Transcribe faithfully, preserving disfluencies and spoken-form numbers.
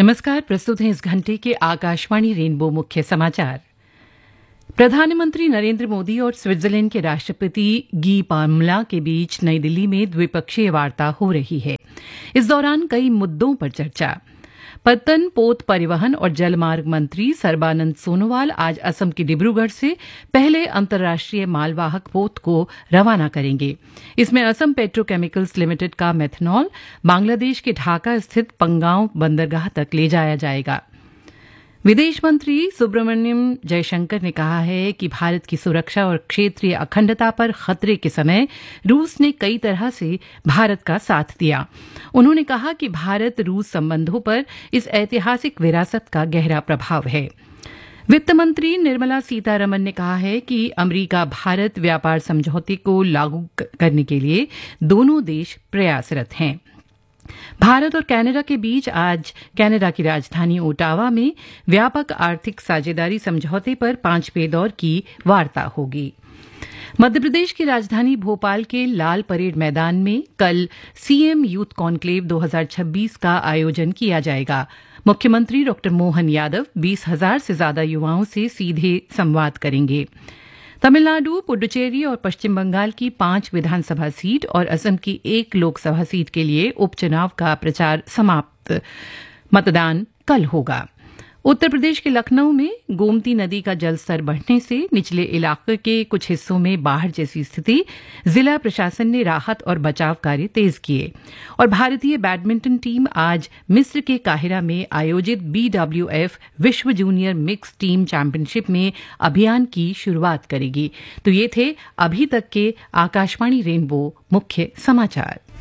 नमस्कार, प्रस्तुत हैं इस घंटे के आकाशवाणी रेनबो मुख्य समाचार। प्रधानमंत्री नरेंद्र मोदी और स्विट्जरलैंड के राष्ट्रपति गी पार्मेलिन के बीच नई दिल्ली में द्विपक्षीय वार्ता हो रही है। इस दौरान कई मुद्दों पर चर्चा। पत्तन, पोत परिवहन और जलमार्ग मंत्री सर्बानंद सोनोवाल आज असम के डिब्रूगढ़ से पहले अंतर्राष्ट्रीय मालवाहक पोत को रवाना करेंगे। इसमें असम पेट्रोकेमिकल्स लिमिटेड का मेथनॉल बांग्लादेश के ढाका स्थित पंगांव बंदरगाह तक ले जाया जाएगा। विदेश मंत्री सुब्रमण्यम जयशंकर ने कहा है कि भारत की सुरक्षा और क्षेत्रीय अखंडता पर खतरे के समय रूस ने कई तरह से भारत का साथ दिया। उन्होंने कहा कि भारत रूस संबंधों पर इस ऐतिहासिक विरासत का गहरा प्रभाव है। वित्त मंत्री निर्मला सीतारमण ने कहा है कि अमेरिका भारत व्यापार समझौते को लागू करने के लिए दोनों देश प्रयासरत हैं। भारत और कनाडा के बीच आज कनाडा की राजधानी ओटावा में व्यापक आर्थिक साझेदारी समझौते पर पांचवें दौर की वार्ता होगी। मध्यप्रदेश की राजधानी भोपाल के लाल परेड मैदान में कल सीएम यूथ कॉन्क्लेव दो हज़ार छब्बीस का आयोजन किया जाएगा। मुख्यमंत्री डॉ मोहन यादव बीस हजार से ज्यादा युवाओं से सीधे संवाद करेंगे। तमिलनाडु, पुडुचेरी और पश्चिम बंगाल की पांच विधानसभा सीट और असम की एक लोकसभा सीट के लिए उपचुनाव का प्रचार समाप्त। मतदान कल होगा। उत्तर प्रदेश के लखनऊ में गोमती नदी का जलस्तर बढ़ने से निचले इलाके के कुछ हिस्सों में बाढ़ जैसी स्थिति। जिला प्रशासन ने राहत और बचाव कार्य तेज किए। और भारतीय बैडमिंटन टीम आज मिस्र के काहिरा में आयोजित बीडब्ल्यूएफ विश्व जूनियर मिक्स टीम चैंपियनशिप में अभियान की शुरुआत करेगी। तो ये थे अभी तक के आकाशवाणी रेनबो मुख्य समाचार।